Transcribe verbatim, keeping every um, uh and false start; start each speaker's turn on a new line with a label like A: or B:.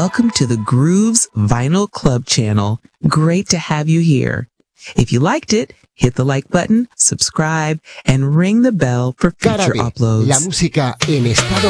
A: Welcome to the Grooves Vinyl Club channel. Great to have you here. If you liked it, hit the like button, subscribe, and ring the bell for future
B: Cara B,
A: uploads.
B: la música en estado